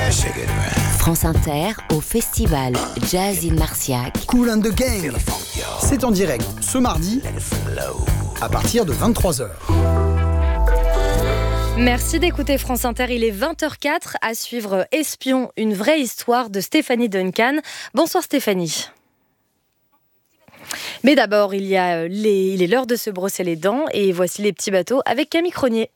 France Inter au festival Jazz in Marciac. Kool and the Gang. C'est en direct ce mardi à partir de 23h. Merci d'écouter France Inter, il est 20h04, à suivre Espion, une vraie histoire de Stéphanie Duncan. Bonsoir Stéphanie. Mais d'abord, il est l'heure de se brosser les dents et voici les petits bateaux avec Camille Cronier.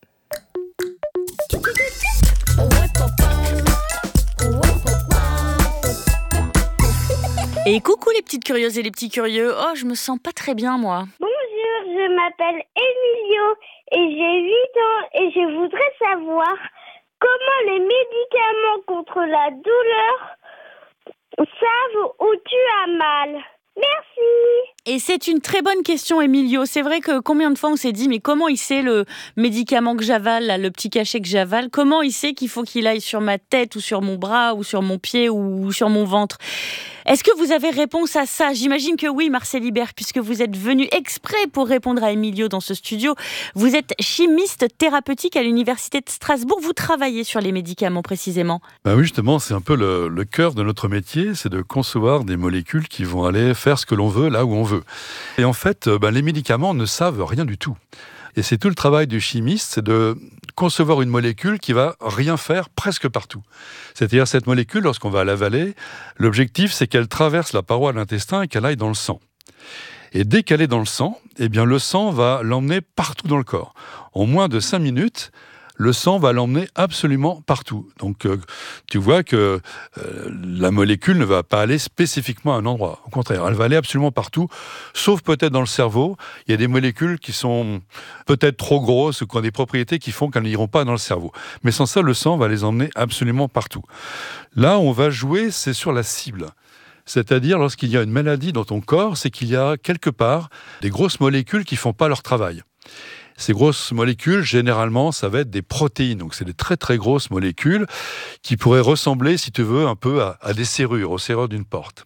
Et coucou les petites curieuses et les petits curieux. Oh, je me sens pas très bien moi. Bonjour, je m'appelle Emilio et j'ai 8 ans et je voudrais savoir comment les médicaments contre la douleur savent où tu as mal. Merci. Et c'est une très bonne question, Emilio. C'est vrai que combien de fois on s'est dit, mais comment il sait le médicament que j'avale, là, le petit cachet que j'avale, comment il sait qu'il faut qu'il aille sur ma tête ou sur mon bras ou sur mon pied ou sur mon ventre? Est-ce que vous avez réponse à ça? J'imagine que oui, Marcel Ibert, puisque vous êtes venu exprès pour répondre à Emilio dans ce studio. Vous êtes chimiste thérapeutique à l'Université de Strasbourg. Vous travaillez sur les médicaments précisément. Ben oui, justement, c'est un peu le cœur de notre métier, c'est de concevoir des molécules qui vont aller faire ce que l'on veut, là où on veut. Et en fait, les médicaments ne savent rien du tout. Et c'est tout le travail du chimiste, c'est de concevoir une molécule qui va rien faire presque partout. C'est-à-dire cette molécule, lorsqu'on va l'avaler, l'objectif c'est qu'elle traverse la paroi de l'intestin et qu'elle aille dans le sang. Et dès qu'elle est dans le sang, eh bien le sang va l'emmener partout dans le corps. En moins de 5 minutes, le sang va l'emmener absolument partout. Donc, tu vois que la molécule ne va pas aller spécifiquement à un endroit. Au contraire, elle va aller absolument partout, sauf peut-être dans le cerveau. Il y a des molécules qui sont peut-être trop grosses ou qui ont des propriétés qui font qu'elles n'iront pas dans le cerveau. Mais sans ça, le sang va les emmener absolument partout. Là, on va jouer, c'est sur la cible. C'est-à-dire, lorsqu'il y a une maladie dans ton corps, c'est qu'il y a quelque part des grosses molécules qui ne font pas leur travail. Ces grosses molécules, généralement, ça va être des protéines. Donc, c'est des très, très grosses molécules qui pourraient ressembler, si tu veux, un peu à des serrures, aux serrures d'une porte.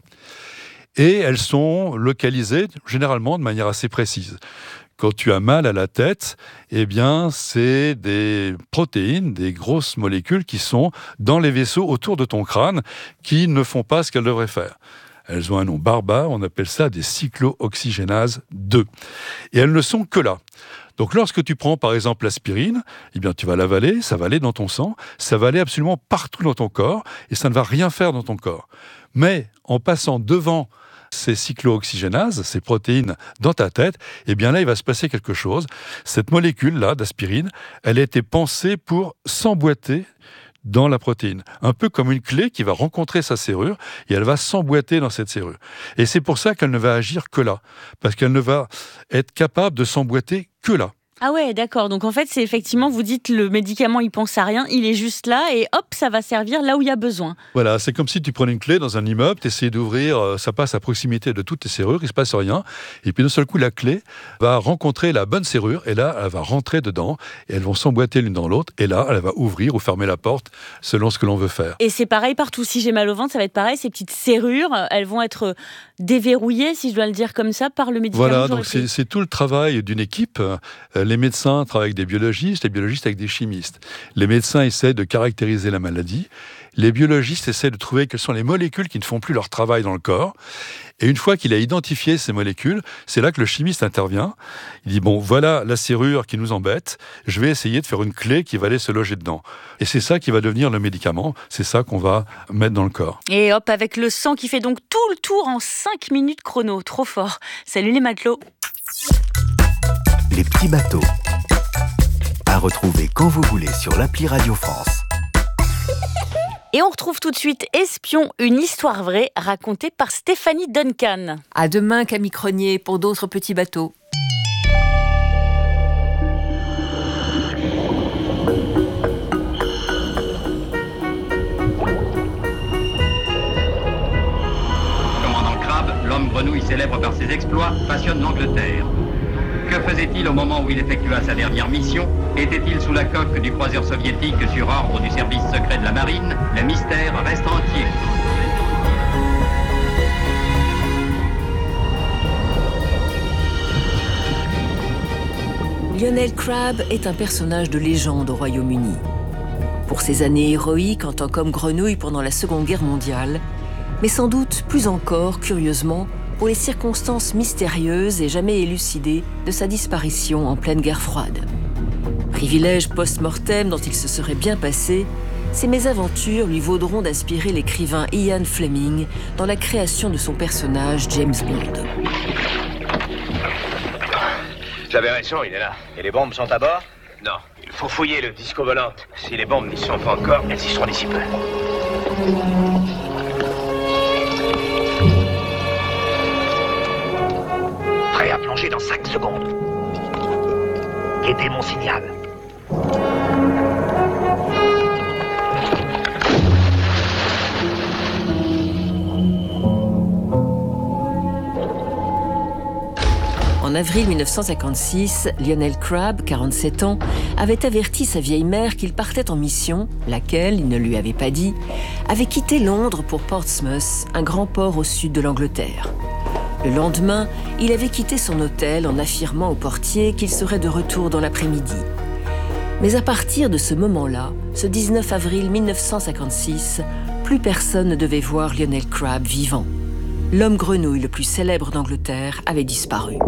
Et elles sont localisées, généralement, de manière assez précise. Quand tu as mal à la tête, eh bien, c'est des protéines, des grosses molécules qui sont dans les vaisseaux autour de ton crâne qui ne font pas ce qu'elles devraient faire. Elles ont un nom barbare, on appelle ça des cyclooxygénases 2. Et elles ne sont que là. Donc lorsque tu prends par exemple l'aspirine, eh bien tu vas l'avaler, ça va aller dans ton sang, ça va aller absolument partout dans ton corps et ça ne va rien faire dans ton corps. Mais en passant devant ces cyclooxygénases, ces protéines dans ta tête, eh bien là il va se passer quelque chose. Cette molécule-là d'aspirine, elle a été pensée pour s'emboîter dans la protéine. Un peu comme une clé qui va rencontrer sa serrure et elle va s'emboîter dans cette serrure. Et c'est pour ça qu'elle ne va agir que là. Parce qu'elle ne va être capable de s'emboîter que là. Ah ouais, d'accord. Donc en fait, c'est effectivement, vous dites, le médicament, il pense à rien, il est juste là et hop, ça va servir là où il y a besoin. Voilà, c'est comme si tu prenais une clé dans un immeuble, tu essayes d'ouvrir, ça passe à proximité de toutes tes serrures, il se passe rien. Et puis d'un seul coup, la clé va rencontrer la bonne serrure et là, elle va rentrer dedans et elles vont s'emboîter l'une dans l'autre et là, elle va ouvrir ou fermer la porte selon ce que l'on veut faire. Et c'est pareil partout. Si j'ai mal au ventre, ça va être pareil. Ces petites serrures, elles vont être déverrouillées, si je dois le dire comme ça, par le médicament. Voilà, donc c'est tout le travail d'une équipe. Les médecins travaillent avec des biologistes, les biologistes avec des chimistes. Les médecins essaient de caractériser la maladie. Les biologistes essaient de trouver quelles sont les molécules qui ne font plus leur travail dans le corps. Et une fois qu'il a identifié ces molécules, c'est là que le chimiste intervient. Il dit, bon, voilà la serrure qui nous embête. Je vais essayer de faire une clé qui va aller se loger dedans. Et c'est ça qui va devenir le médicament. C'est ça qu'on va mettre dans le corps. Et hop, avec le sang qui fait donc tout le tour en 5 minutes chrono. Trop fort. Salut les matelots. Les petits bateaux. À retrouver quand vous voulez sur l'appli Radio France. Et on retrouve tout de suite Espion, une histoire vraie racontée par Stéphanie Duncan. À demain, Camille Cronier, pour d'autres petits bateaux. Commandant Crabbe, l'homme grenouille célèbre par ses exploits, passionne l'Angleterre. Que faisait-il au moment où il effectua sa dernière mission? Était-il sous la coque du croiseur soviétique sur ordre du service secret de la marine? Le mystère reste entier. Lionel Crabbe est un personnage de légende au Royaume-Uni. pour ses années héroïques en tant qu'homme grenouille pendant la Seconde Guerre mondiale, mais sans doute plus encore, curieusement, pour les circonstances mystérieuses et jamais élucidées de sa disparition en pleine guerre froide. Privilège post-mortem dont il se serait bien passé, ces mésaventures lui vaudront d'inspirer l'écrivain Ian Fleming dans la création de son personnage James Bond. J'avais raison, il est là. Et les bombes sont à bord? Non, il faut fouiller le disco volante. Si les bombes n'y sont pas encore, elles y seront d'ici peu. Prêt à plonger dans 5 secondes. Guettez mon signal. En avril 1956, Lionel Crabb, 47 ans, avait averti sa vieille mère qu'il partait en mission, laquelle, il ne lui avait pas dit, avait quitté Londres pour Portsmouth, un grand port au sud de l'Angleterre. Le lendemain, il avait quitté son hôtel en affirmant au portier qu'il serait de retour dans l'après-midi. Mais à partir de ce moment-là, ce 19 avril 1956, plus personne ne devait voir Lionel Crabb vivant. L'homme grenouille le plus célèbre d'Angleterre avait disparu.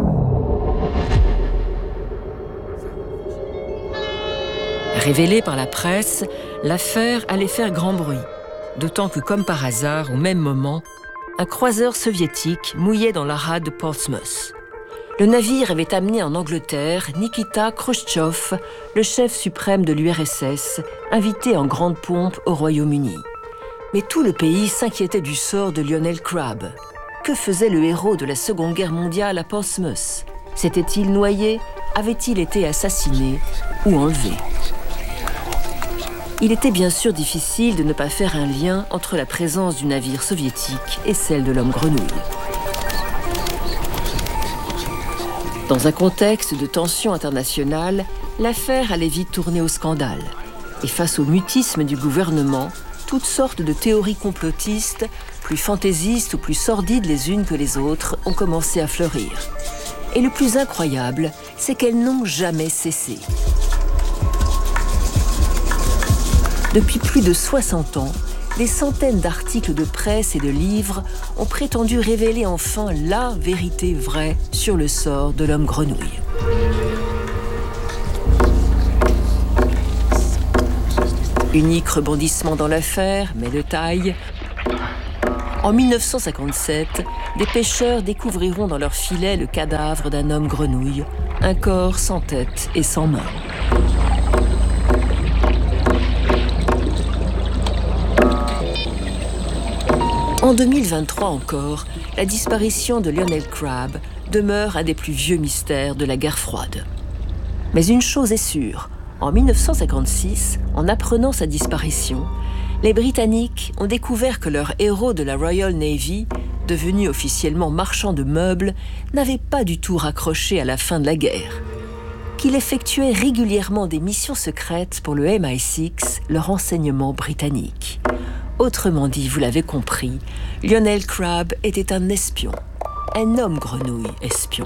Révélée par la presse, l'affaire allait faire grand bruit. D'autant que, comme par hasard, au même moment, un croiseur soviétique mouillait dans la rade de Portsmouth. Le navire avait amené en Angleterre Nikita Khrouchtchev, le chef suprême de l'URSS, invité en grande pompe au Royaume-Uni. Mais tout le pays s'inquiétait du sort de Lionel Crabb. Que faisait le héros de la Seconde Guerre mondiale à Portsmouth? S'était-il noyé? Avait-il été assassiné ou enlevé? Il était bien sûr difficile de ne pas faire un lien entre la présence du navire soviétique et celle de l'homme grenouille. Dans un contexte de tension internationale, l'affaire allait vite tourner au scandale. Et face au mutisme du gouvernement, toutes sortes de théories complotistes, plus fantaisistes ou plus sordides les unes que les autres, ont commencé à fleurir. Et le plus incroyable, c'est qu'elles n'ont jamais cessé. Depuis plus de 60 ans, des centaines d'articles de presse et de livres ont prétendu révéler enfin la vérité vraie sur le sort de l'homme grenouille. Unique rebondissement dans l'affaire, mais de taille. En 1957, des pêcheurs découvriront dans leur filet le cadavre d'un homme grenouille, un corps sans tête et sans main. En 2023 encore, la disparition de Lionel Crabb demeure un des plus vieux mystères de la guerre froide. Mais une chose est sûre, en 1956, en apprenant sa disparition, les Britanniques ont découvert que leur héros de la Royal Navy, devenu officiellement marchand de meubles, n'avait pas du tout raccroché à la fin de la guerre. Qu'il effectuait régulièrement des missions secrètes pour le MI6, le renseignement britannique. Autrement dit, vous l'avez compris, Lionel Crabb était un espion, un homme grenouille espion.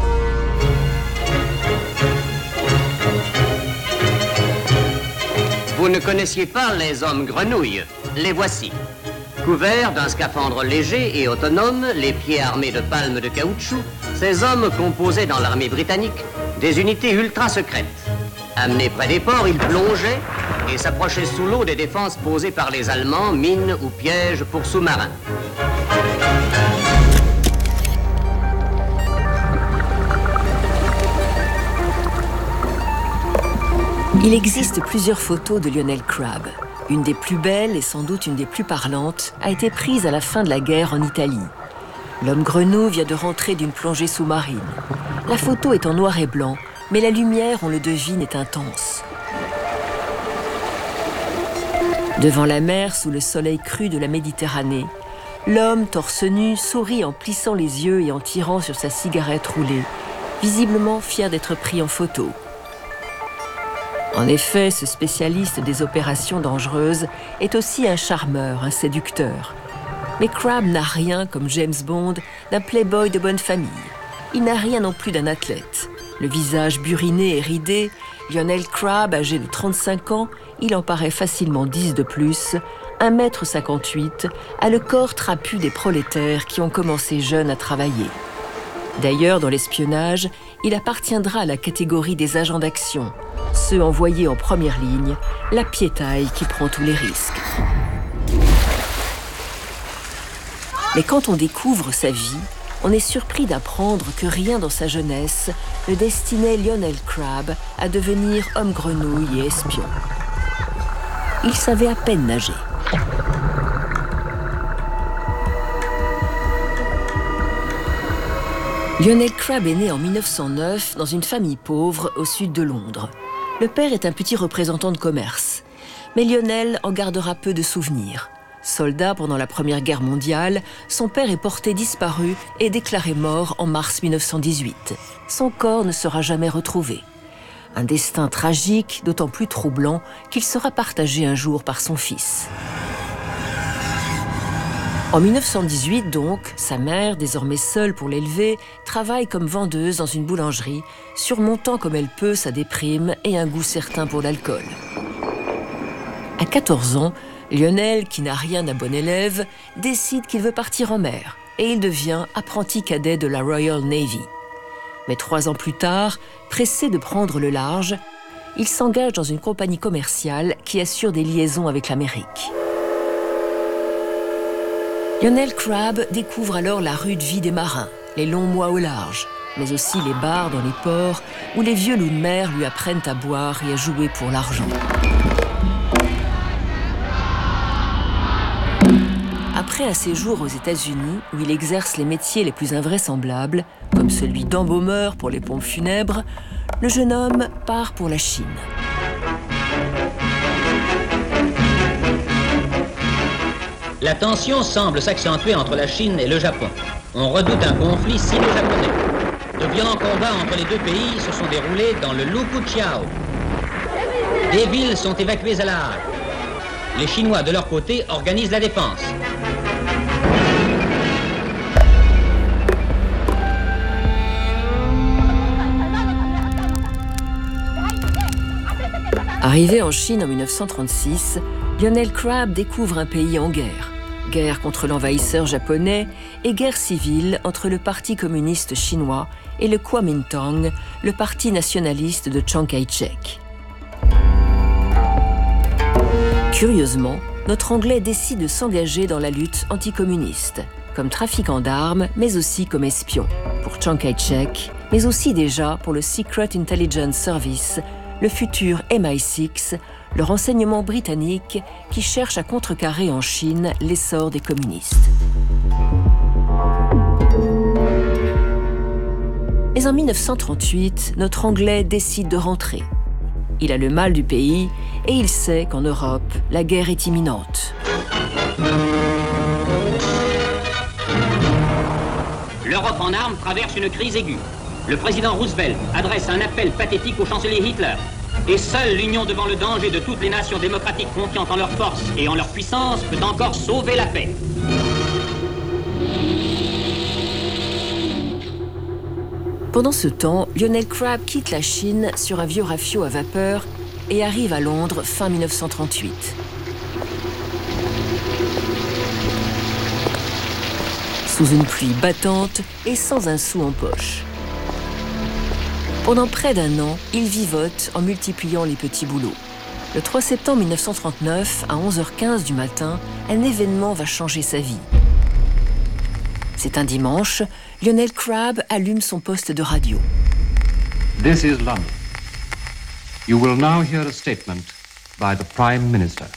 Vous ne connaissiez pas les hommes grenouilles, les voici. Couverts d'un scaphandre léger et autonome, les pieds armés de palmes de caoutchouc, ces hommes composaient dans l'armée britannique des unités ultra secrètes. Amenés près des ports, ils plongeaient et s'approchaient sous l'eau des défenses posées par les Allemands, mines ou pièges pour sous-marins. Il existe plusieurs photos de Lionel Crabb. Une des plus belles et sans doute une des plus parlantes a été prise à la fin de la guerre en Italie. L'homme grenouille vient de rentrer d'une plongée sous-marine. La photo est en noir et blanc, mais la lumière, on le devine, est intense. Devant la mer, sous le soleil cru de la Méditerranée, l'homme, torse nu, sourit en plissant les yeux et en tirant sur sa cigarette roulée, visiblement fier d'être pris en photo. En effet, ce spécialiste des opérations dangereuses est aussi un charmeur, un séducteur. Mais Crabb n'a rien, comme James Bond, d'un playboy de bonne famille. Il n'a rien non plus d'un athlète. Le visage buriné et ridé, Lionel Crabb, âgé de 35 ans, il en paraît facilement 10 de plus, 1,58 m, a le corps trapu des prolétaires qui ont commencé jeunes à travailler. D'ailleurs, dans l'espionnage, il appartiendra à la catégorie des agents d'action, ceux envoyés en première ligne, la piétaille qui prend tous les risques. Mais quand on découvre sa vie, on est surpris d'apprendre que rien dans sa jeunesse ne destinait Lionel Crabb à devenir homme grenouille et espion. Il savait à peine nager. Lionel Crabb est né en 1909 dans une famille pauvre au sud de Londres. Le père est un petit représentant de commerce. Mais Lionel en gardera peu de souvenirs. Soldat pendant la Première Guerre mondiale, son père est porté disparu et déclaré mort en mars 1918. Son corps ne sera jamais retrouvé. Un destin tragique, d'autant plus troublant qu'il sera partagé un jour par son fils. En 1918 donc, sa mère, désormais seule pour l'élever, travaille comme vendeuse dans une boulangerie, surmontant comme elle peut sa déprime et un goût certain pour l'alcool. À 14 ans, Lionel, qui n'a rien d'un bon élève, décide qu'il veut partir en mer et il devient apprenti cadet de la Royal Navy. Mais 3 ans plus tard, pressé de prendre le large, il s'engage dans une compagnie commerciale qui assure des liaisons avec l'Amérique. Lionel Crabb découvre alors la rude vie des marins, les longs mois au large, mais aussi les bars dans les ports où les vieux loups de mer lui apprennent à boire et à jouer pour l'argent. Après un séjour aux États-Unis, où il exerce les métiers les plus invraisemblables, comme celui d'embaumeur pour les pompes funèbres, le jeune homme part pour la Chine. La tension semble s'accentuer entre la Chine et le Japon. On redoute un conflit sino-japonais. De violents combats entre les deux pays se sont déroulés dans le Lukuchiao. Des villes sont évacuées à la hâte. Les Chinois, de leur côté, organisent la défense. Arrivé en Chine en 1936, Lionel Crabb découvre un pays en guerre. Guerre contre l'envahisseur japonais et guerre civile entre le Parti communiste chinois et le Kuomintang, le parti nationaliste de Chiang Kai-shek. Curieusement, notre Anglais décide de s'engager dans la lutte anticommuniste, comme trafiquant d'armes, mais aussi comme espion, pour Chiang Kai-shek, mais aussi déjà pour le Secret Intelligence Service, le futur MI6, le renseignement britannique qui cherche à contrecarrer en Chine l'essor des communistes. Mais en 1938, notre Anglais décide de rentrer. Il a le mal du pays et il sait qu'en Europe, la guerre est imminente. L'Europe en armes traverse une crise aiguë. Le président Roosevelt adresse un appel pathétique au chancelier Hitler. Et seule l'union devant le danger de toutes les nations démocratiques confiantes en leur force et en leur puissance peut encore sauver la paix. Pendant ce temps, Lionel Crabb quitte la Chine sur un vieux rafio à vapeur et arrive à Londres fin 1938. Sous une pluie battante et sans un sou en poche. Pendant près d'1 an, il vivote en multipliant les petits boulots. Le 3 septembre 1939, à 11h15 du matin, un événement va changer sa vie. C'est un dimanche, Lionel Crabb allume son poste de radio. This is London. You will now hear a statement by the Prime Minister.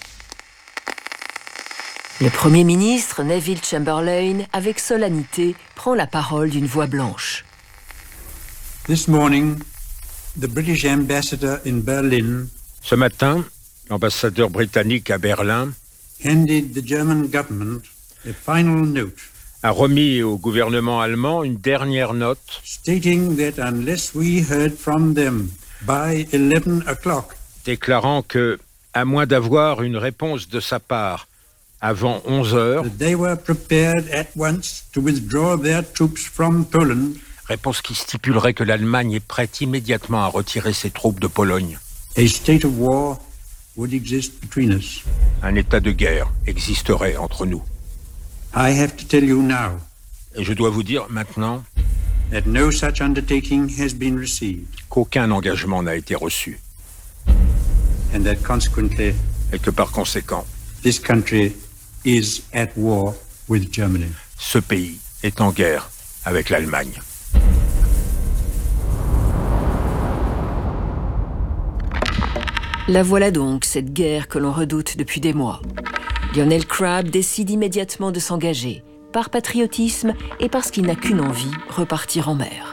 Le Premier ministre, Neville Chamberlain, avec solennité, prend la parole d'une voix blanche. This morning, the British ambassador in Berlin Ce matin, l'ambassadeur britannique à Berlin handed the German government a final note a remis au gouvernement allemand une dernière note stating that unless we heard from them by 11 o'clock, déclarant que, à moins d'avoir une réponse de sa part avant 11 heures, they were prepared at once to withdraw their troops from Poland. Réponse qui stipulerait que l'Allemagne est prête immédiatement à retirer ses troupes de Pologne. A state of war would exist between us. Un état de guerre existerait entre nous. I have to tell you now Et je dois vous dire maintenant that no such undertaking has been received, qu'aucun engagement n'a été reçu. and that consequently, Et que par conséquent, this country is at war with Germany. ce pays est en guerre avec l'Allemagne. La voilà donc, cette guerre que l'on redoute depuis des mois. Lionel Crabb décide immédiatement de s'engager, par patriotisme et parce qu'il n'a qu'une envie, repartir en mer.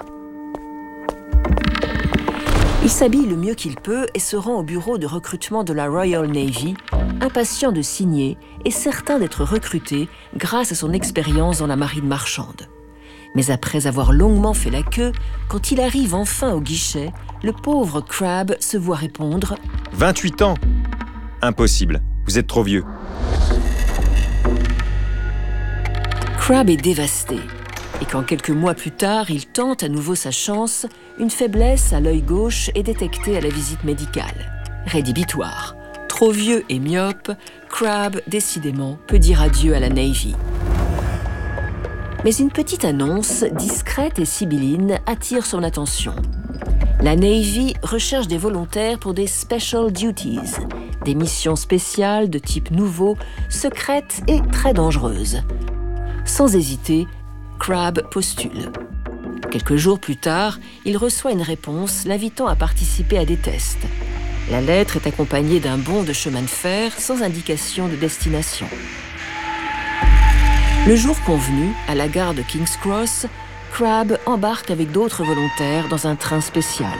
Il s'habille le mieux qu'il peut et se rend au bureau de recrutement de la Royal Navy, impatient de signer et certain d'être recruté grâce à son expérience dans la marine marchande. Mais après avoir longuement fait la queue, quand il arrive enfin au guichet, le pauvre Crabb se voit répondre « 28 ans ? Impossible, vous êtes trop vieux. » Crabb est dévasté. Et quand quelques mois plus tard, il tente à nouveau sa chance, une faiblesse à l'œil gauche est détectée à la visite médicale. Rédhibitoire. Trop vieux et myope, Crabb, décidément, peut dire adieu à la Navy. Mais une petite annonce, discrète et sibylline, attire son attention. La Navy recherche des volontaires pour des special duties, des missions spéciales de type nouveau, secrètes et très dangereuses. Sans hésiter, Crabb postule. Quelques jours plus tard, il reçoit une réponse l'invitant à participer à des tests. La lettre est accompagnée d'un bon de chemin de fer sans indication de destination. Le jour convenu, à la gare de King's Cross, Crabb embarque avec d'autres volontaires dans un train spécial.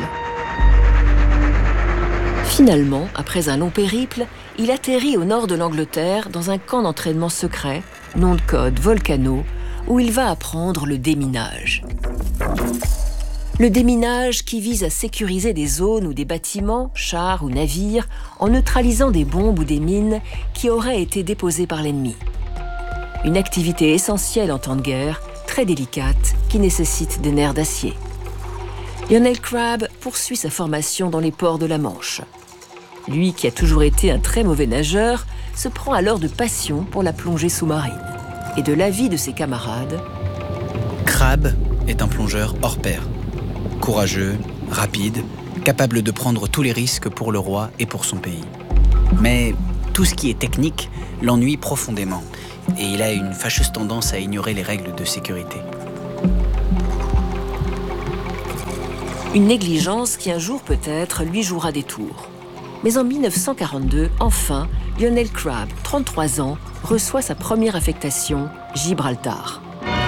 Finalement, après un long périple, il atterrit au nord de l'Angleterre dans un camp d'entraînement secret, nom de code Volcano, où il va apprendre le déminage. Le déminage qui vise à sécuriser des zones ou des bâtiments, chars ou navires, en neutralisant des bombes ou des mines qui auraient été déposées par l'ennemi. Une activité essentielle en temps de guerre, très délicate, qui nécessite des nerfs d'acier. Lionel Crabb poursuit sa formation dans les ports de la Manche. Lui, qui a toujours été un très mauvais nageur, se prend alors de passion pour la plongée sous-marine. Et de l'avis de ses camarades, Crabb est un plongeur hors pair. Courageux, rapide, capable de prendre tous les risques pour le roi et pour son pays. Mais tout ce qui est technique l'ennuie profondément. Et il a une fâcheuse tendance à ignorer les règles de sécurité. une négligence qui un jour peut-être lui jouera des tours. Mais en 1942, enfin, Lionel Crabb, 33 ans, reçoit sa première affectation, Gibraltar.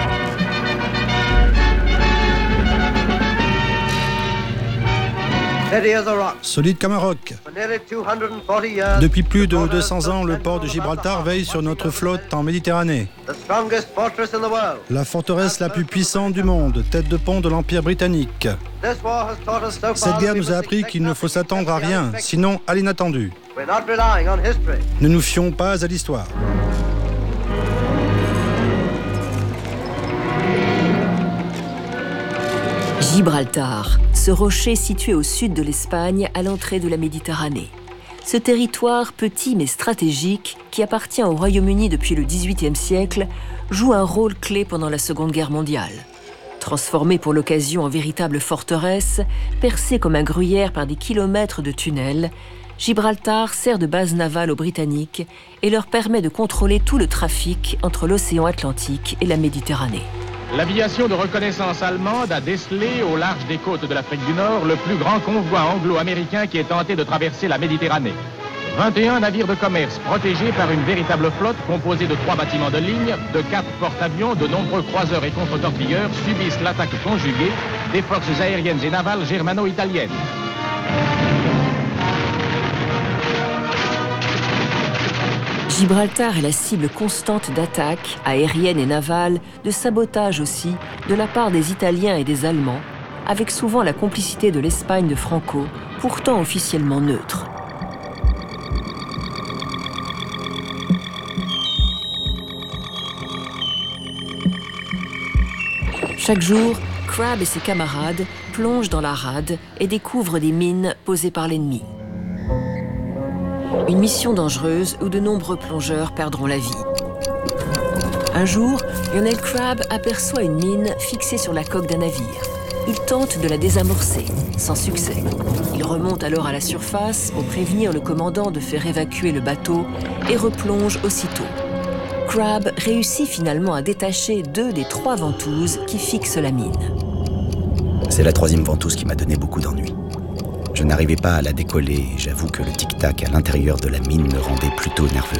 Solide comme un roc. Depuis plus de 200 ans, le port de Gibraltar veille sur notre flotte en Méditerranée. La forteresse la plus puissante du monde, tête de pont de l'Empire britannique. Cette guerre nous a appris qu'il ne faut s'attendre à rien, sinon à l'inattendu. Ne nous fions pas à l'histoire. Gibraltar, ce rocher situé au sud de l'Espagne, à l'entrée de la Méditerranée. Ce territoire petit mais stratégique, qui appartient au Royaume-Uni depuis le XVIIIe siècle, joue un rôle clé pendant la Seconde Guerre mondiale. Transformé pour l'occasion en véritable forteresse, percée comme un gruyère par des kilomètres de tunnels, Gibraltar sert de base navale aux Britanniques et leur permet de contrôler tout le trafic entre l'océan Atlantique et la Méditerranée. L'aviation de reconnaissance allemande a décelé au large des côtes de l'Afrique du Nord le plus grand convoi anglo-américain qui ait tenté de traverser la Méditerranée. 21 navires de commerce protégés par une véritable flotte composée de 3 bâtiments de ligne, de 4 porte-avions, de nombreux croiseurs et contre-torpilleurs subissent l'attaque conjuguée des forces aériennes et navales germano-italiennes. Gibraltar est la cible constante d'attaques, aériennes et navales, de sabotage aussi, de la part des Italiens et des Allemands, avec souvent la complicité de l'Espagne de Franco, pourtant officiellement neutre. Chaque jour, Crabbe et ses camarades plongent dans la rade et découvrent des mines posées par l'ennemi. Une mission dangereuse où de nombreux plongeurs perdront la vie. Un jour, Lionel Crabbe aperçoit une mine fixée sur la coque d'un navire. Il tente de la désamorcer, sans succès. Il remonte alors à la surface pour prévenir le commandant de faire évacuer le bateau et replonge aussitôt. Crabbe réussit finalement à détacher 2 des 3 ventouses qui fixent la mine. C'est la 3e ventouse qui m'a donné beaucoup d'ennuis. Je n'arrivais pas à la décoller et j'avoue que le tic-tac à l'intérieur de la mine me rendait plutôt nerveux.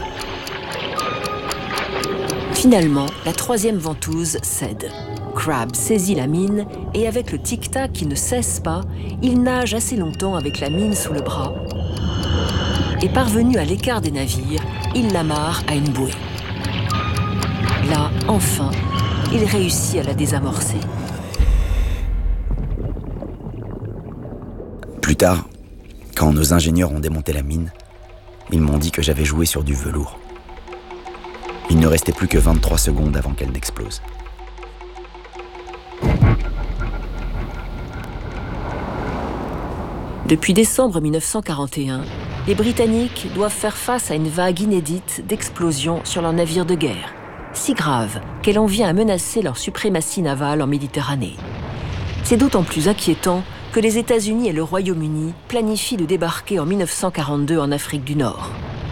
Finalement, la 3e ventouse cède. Crabbe saisit la mine et avec le tic-tac qui ne cesse pas, il nage assez longtemps avec la mine sous le bras. Et parvenu à l'écart des navires, il l'amarre à une bouée. Là, enfin, il réussit à la désamorcer. Plus tard, quand nos ingénieurs ont démonté la mine, ils m'ont dit que j'avais joué sur du velours. Il ne restait plus que 23 secondes avant qu'elle n'explose. Depuis décembre 1941, les Britanniques doivent faire face à une vague inédite d'explosions sur leurs navires de guerre, si grave qu'elle en vient à menacer leur suprématie navale en Méditerranée. C'est d'autant plus inquiétant que les États-Unis et le Royaume-Uni planifient de débarquer en 1942 en Afrique du Nord.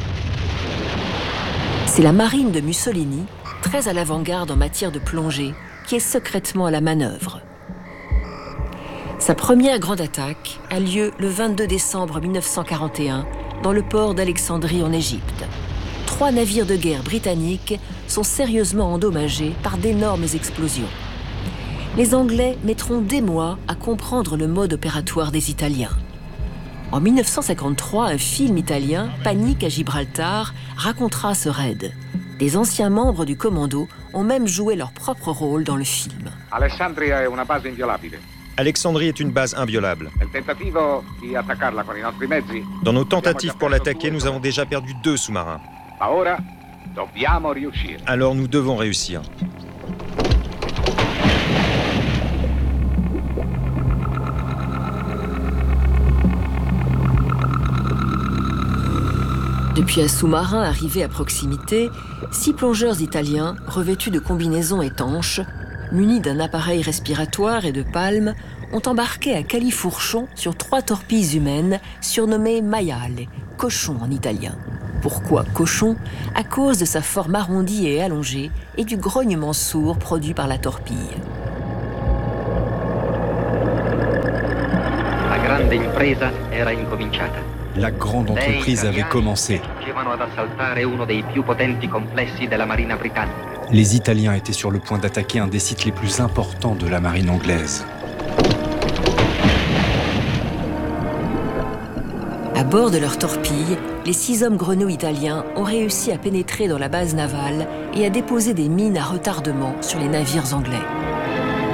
C'est la marine de Mussolini, très à l'avant-garde en matière de plongée, qui est secrètement à la manœuvre. Sa première grande attaque a lieu le 22 décembre 1941 dans le port d'Alexandrie en Égypte. 3 navires de guerre britanniques sont sérieusement endommagés par d'énormes explosions. Les Anglais mettront des mois à comprendre le mode opératoire des Italiens. En 1953, un film italien, Panique à Gibraltar, racontera ce raid. Des anciens membres du commando ont même joué leur propre rôle dans le film. Alessandria è una base inviolabile. Alexandrie est une base inviolable. Dans nos tentatives pour l'attaquer, nous avons déjà perdu 2 sous-marins. Alors nous devons réussir. Depuis un sous-marin arrivé à proximité, 6 plongeurs italiens, revêtus de combinaisons étanches, munis d'un appareil respiratoire et de palmes, ont embarqué à Califourchon sur 3 torpilles humaines surnommées maiale, cochon en italien. Pourquoi cochon? À cause de sa forme arrondie et allongée et du grognement sourd produit par la torpille. La grande entreprise avait commencé. Les Italiens étaient sur le point d'attaquer un des sites les plus importants de la marine anglaise. À bord de leur torpille, les 6 hommes grenouilles italiens ont réussi à pénétrer dans la base navale et à déposer des mines à retardement sur les navires anglais.